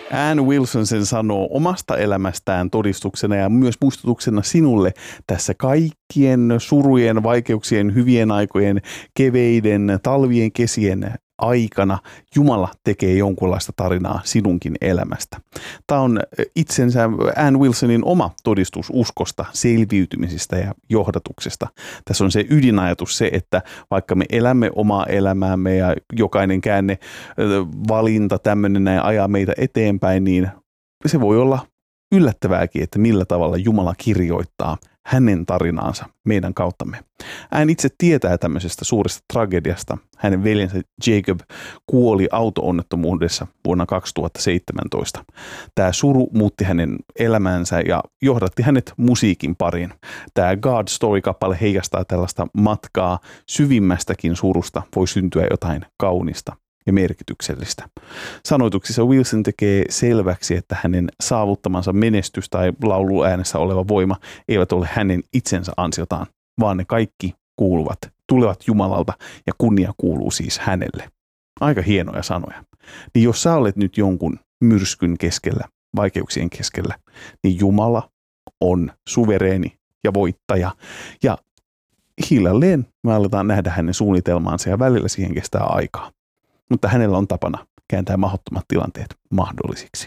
Ann Wilson sen sanoo omasta elämästään todistuksena ja myös muistutuksena sinulle tässä kaikkien surujen, vaikeuksien, hyvien aikojen, keveiden, talvien, kesien aikana Jumala tekee jonkunlaista tarinaa sinunkin elämästä. Tämä on itsensä Ann Wilsonin oma todistus uskosta, selviytymisestä ja johdatuksesta. Tässä on se ydinajatus se, että vaikka me elämme omaa elämäämme ja jokainen käänne, valinta, tämmöinen näin ajaa meitä eteenpäin, niin se voi olla yllättävääkin, että millä tavalla Jumala kirjoittaa hänen tarinaansa meidän kauttamme. Hän itse tietää tämmöisestä suuresta tragediasta. Hänen veljensä Jacob kuoli auto-onnettomuudessa vuonna 2017. Tämä suru muutti hänen elämänsä ja johdatti hänet musiikin pariin. Tämä God Story-kappale heijastaa tällaista matkaa. Syvimmästäkin surusta voi syntyä jotain kaunista ja merkityksellistä. Sanoituksissa Wilson tekee selväksi, että hänen saavuttamansa menestys tai lauluäänessä oleva voima eivät ole hänen itsensä ansiotaan, vaan ne kaikki tulevat Jumalalta ja kunnia kuuluu siis hänelle. Aika hienoja sanoja. Niin jos sä olet nyt jonkun myrskyn keskellä, vaikeuksien keskellä, niin Jumala on suvereeni ja voittaja. Ja hiljalleen me aletaan nähdä hänen suunnitelmaansa ja välillä siihen kestää aikaa. Mutta hänellä on tapana kääntää mahdottomat tilanteet mahdollisiksi.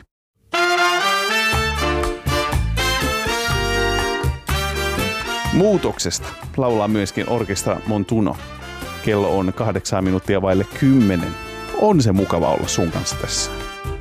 Muutoksesta laulaa myöskin Orkestra Montuno. Kello on 8 minuuttia vaille 10. On se mukava olla sun kanssa tässä.